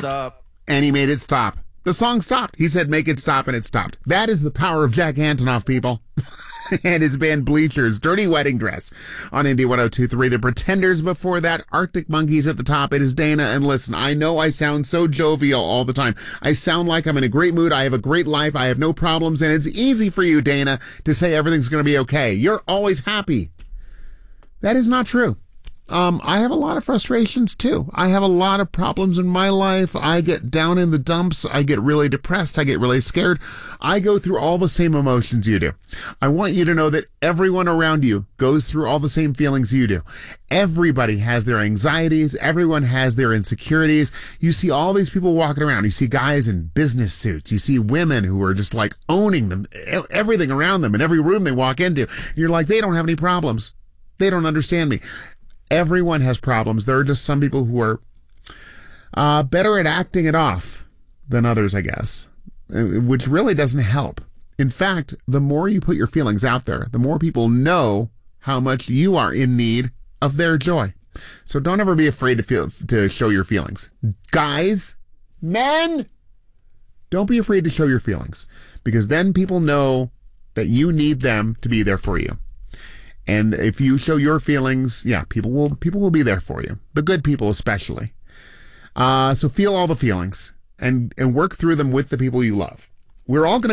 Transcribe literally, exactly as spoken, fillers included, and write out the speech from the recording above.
stop. And he made it stop. The song stopped. He said, make it stop, and it stopped. That is the power of Jack Antonoff, people. And his band Bleachers, Dirty Wedding Dress on Indie one oh two point three. The Pretenders before that, Arctic Monkeys at the top. It is Dana, and listen, I know I sound so jovial all the time. I sound like I'm in a great mood. I have a great life. I have no problems, and it's easy for you, Dana, to say everything's going to be okay. You're always happy. That is not true. Um, I have a lot of frustrations too. I have a lot of problems in my life. I get down in the dumps. I get really depressed. I get really scared. I go through all the same emotions you do. I want you to know that everyone around you goes through all the same feelings you do. Everybody has their anxieties. Everyone has their insecurities. You see all these people walking around. You see guys in business suits. You see women who are just like owning them, everything around them in every room they walk into. And you're like, they don't have any problems. They don't understand me. Everyone has problems. There are just some people who are uh, better at acting it off than others, I guess, which really doesn't help. In fact, the more you put your feelings out there, the more people know how much you are in need of their joy. So don't ever be afraid to feel to show your feelings. Guys, men, don't be afraid to show your feelings, because then people know that you need them to be there for you. And if you show your feelings, yeah, people will people will be there for you. The good people especially. Uh, so feel all the feelings and, and work through them with the people you love. We're all going to